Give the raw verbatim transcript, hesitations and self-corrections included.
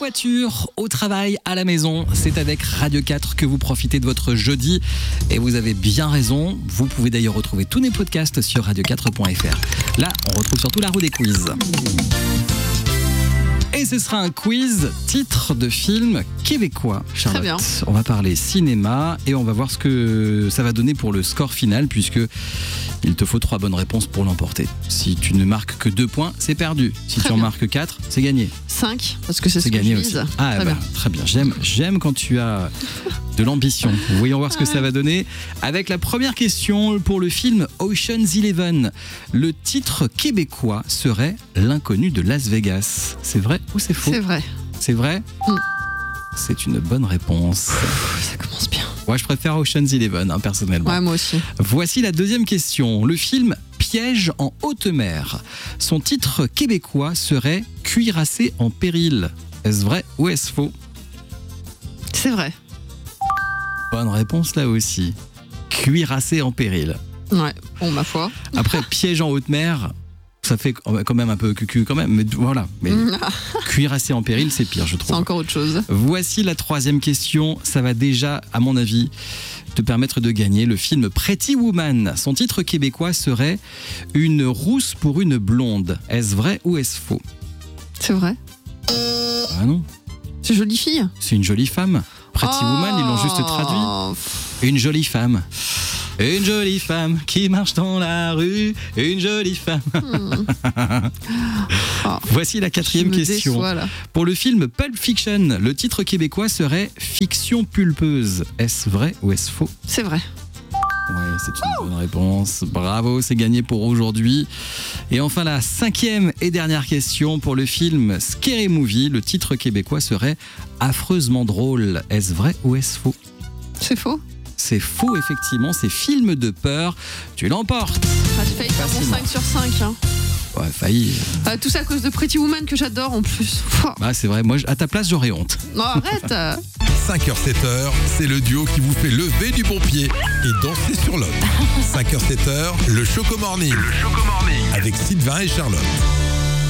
voiture, au travail, à la maison, c'est avec Radio quatre que vous profitez de votre jeudi. Et vous avez bien raison, vous pouvez d'ailleurs retrouver tous nos podcasts sur radio quatre point f r. Là, on retrouve surtout la roue des quiz. Et ce sera un quiz titre de film québécois, Charlotte. Très bien. On va parler cinéma et on va voir ce que ça va donner pour le score final, puisque il te faut trois bonnes réponses pour l'emporter. Si tu ne marques que deux points, c'est perdu. Si Très tu en bien. marques quatre, c'est gagné. cinq, parce que c'est, C'est ce que gagné je aussi. vise. Ah, Très bah, bien. très bien. J'aime, j'aime quand tu as de l'ambition. Voyons voir ce que ça va donner. Avec la première question pour le film Ocean's Eleven. Le titre québécois serait L'inconnu de Las Vegas. C'est vrai ou c'est faux ? C'est vrai. C'est vrai ? Mm. C'est une bonne réponse. Ça commence bien. Moi, je préfère Ocean's Eleven, hein, personnellement. Ouais, moi aussi. Voici la deuxième question. Le film Piège en haute mer. Son titre québécois serait Cuirassé en péril. Est-ce vrai ou est-ce faux ? C'est vrai. Bonne réponse là aussi. Cuirassé en péril. Ouais, bon, ma foi. Après, Piège en haute mer, ça fait quand même un peu cucu quand même. Mais voilà. Mais Cuirassé en péril, c'est pire, je C'est trouve. encore autre chose. Voici la troisième question. Ça va déjà, à mon avis, te permettre de gagner le film Pretty Woman. Son titre québécois serait Une rousse pour une blonde. Est-ce vrai ou est-ce faux ? C'est vrai. Ah non, C'est jolie fille. c'est une jolie femme. Pretty Oh. Woman, ils l'ont juste traduit. Une jolie femme. Une jolie femme qui marche dans la rue. Une jolie femme. Hmm. Oh, Voici la quatrième je me question. déçois, là. Pour le film Pulp Fiction, le titre québécois serait Fiction pulpeuse. Est-ce vrai ou est-ce faux ? C'est vrai. Ouais, c'est une bonne réponse. Bravo, c'est gagné pour aujourd'hui. Et enfin, la cinquième et dernière question pour le film Scary Movie. Le titre québécois serait Affreusement drôle. Est-ce vrai ou est-ce faux ? C'est faux. C'est faux, effectivement. C'est film de peur. Tu l'emportes. Ah, j'ai failli faire mon Facilement. cinq sur cinq. Hein. Ouais, failli. Ah, tout ça à cause de Pretty Woman que j'adore en plus. Pouah. Bah, c'est vrai. Moi, à ta place, j'aurais honte. Non, arrête. cinq heures sept heures, c'est le duo qui vous fait lever du bon pied et danser sur l'autre. cinq heures sept heures, le Choco Morning. Le Choco Morning. Avec Sylvain et Charlotte.